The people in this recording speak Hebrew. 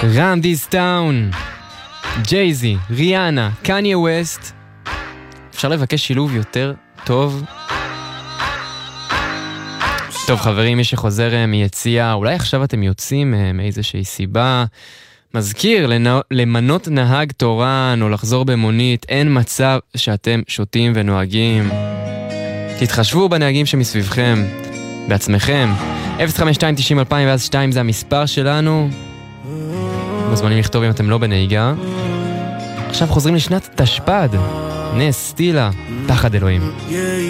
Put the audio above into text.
Run This Town, ג'ייזי, ריאנה, קניה ווסט. אפשר לבקש שילוב יותר טוב? טוב חברים, מי שחוזר מיציאה, אולי עכשיו אתם יוצאים מאיזושהי סיבה, מזכיר, למנות נהג תורן או לחזור במונית, אין מצב שאתם שותים ונוהגים. תתחשבו בנהגים שמסביבכם, בעצמכם. 052-90-2002 ואז 2 זה המספר שלנו. מוזמנים לכתוב אם אתם לא בנהיגה. עכשיו חוזרים לשנת תשפ"ד. נס, סטילה, פחד אלוהים.